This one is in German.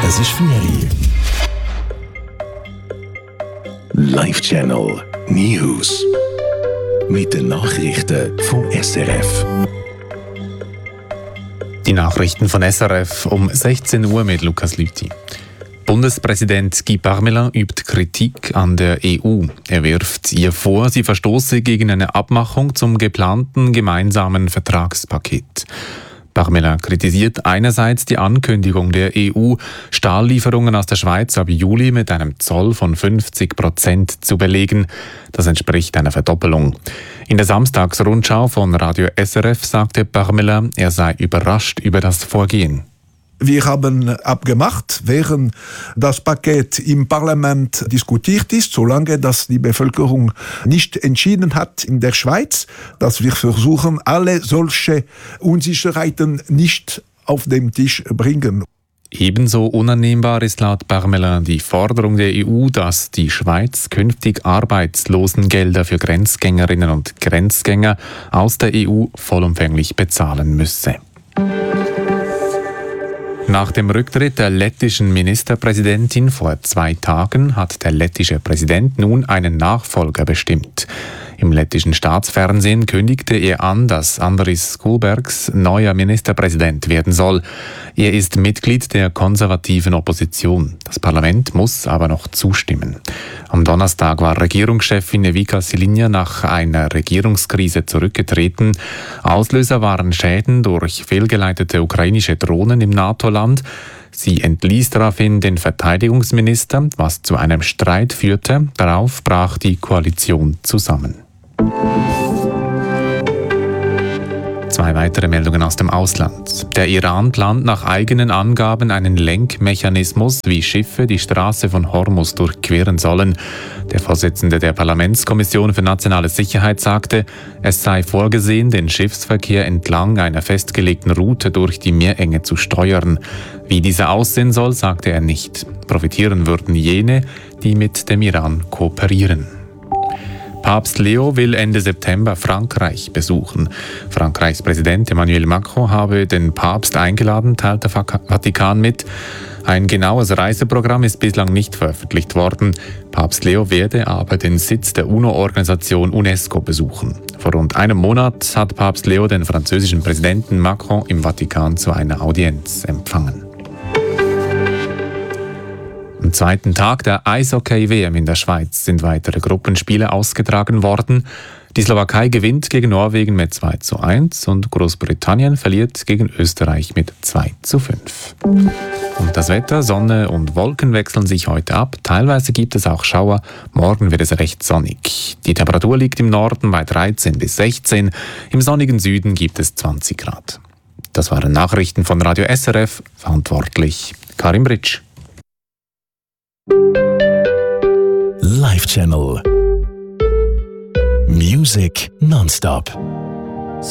Es ist Ferie. Live Channel News. Mit den Nachrichten vom SRF. Die Nachrichten von SRF um 16 Uhr mit Lukas Lüthi. Bundespräsident Guy Parmelin übt Kritik an der EU. Er wirft ihr vor, sie verstoße gegen eine Abmachung zum geplanten gemeinsamen Vertragspaket. Parmelin kritisiert einerseits die Ankündigung der EU, Stahllieferungen aus der Schweiz ab Juli mit einem Zoll von 50% zu belegen. Das entspricht einer Verdoppelung. In der Samstagsrundschau von Radio SRF sagte Parmelin, er sei überrascht über das Vorgehen. Wir haben abgemacht, während das Paket im Parlament diskutiert ist, solange das die Bevölkerung nicht entschieden hat in der Schweiz, dass wir versuchen, alle solche Unsicherheiten nicht auf den Tisch bringen. Ebenso unannehmbar ist laut Parmelin die Forderung der EU, dass die Schweiz künftig Arbeitslosengelder für Grenzgängerinnen und Grenzgänger aus der EU vollumfänglich bezahlen müsse. Nach dem Rücktritt der lettischen Ministerpräsidentin vor 2 Tagen hat der lettische Präsident nun einen Nachfolger bestimmt. Im lettischen Staatsfernsehen kündigte er an, dass Andris Kulbergs neuer Ministerpräsident werden soll. Er ist Mitglied der konservativen Opposition. Das Parlament muss aber noch zustimmen. Am Donnerstag war Regierungschefin Evika Silinja nach einer Regierungskrise zurückgetreten. Auslöser waren Schäden durch fehlgeleitete ukrainische Drohnen im NATO-Land. Sie entließ daraufhin den Verteidigungsminister, was zu einem Streit führte. Darauf brach die Koalition zusammen. 2 weitere Meldungen aus dem Ausland. Der Iran plant nach eigenen Angaben einen Lenkmechanismus, wie Schiffe die Straße von Hormuz durchqueren sollen. Der Vorsitzende der Parlamentskommission für nationale Sicherheit sagte, es sei vorgesehen, den Schiffsverkehr entlang einer festgelegten Route durch die Meerenge zu steuern. Wie diese aussehen soll, sagte er nicht. Profitieren würden jene, die mit dem Iran kooperieren. Papst Leo will Ende September Frankreich besuchen. Frankreichs Präsident Emmanuel Macron habe den Papst eingeladen, teilt der Vatikan mit. Ein genaues Reiseprogramm ist bislang nicht veröffentlicht worden. Papst Leo werde aber den Sitz der UNO-Organisation UNESCO besuchen. Vor rund einem Monat hat Papst Leo den französischen Präsidenten Macron im Vatikan zu einer Audienz empfangen. Am 2. Tag der Eishockey-WM in der Schweiz sind weitere Gruppenspiele ausgetragen worden. Die Slowakei gewinnt gegen Norwegen mit 2:1 und Großbritannien verliert gegen Österreich mit 2:5. Und das Wetter, Sonne und Wolken wechseln sich heute ab. Teilweise gibt es auch Schauer. Morgen wird es recht sonnig. Die Temperatur liegt im Norden bei 13 bis 16. Im sonnigen Süden gibt es 20 Grad. Das waren Nachrichten von Radio SRF. Verantwortlich Karim Britsch. Live Channel Music nonstop.